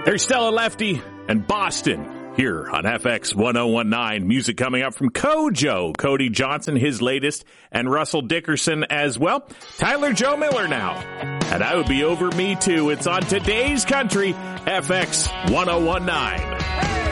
There's Stella Lefty and Boston here on FX 1019. Music coming up from Kojo, Cody Johnson, his latest, and Russell Dickerson as well. Tyler Joe Miller now. And I would be over me too. It's on Today's Country, FX 1019.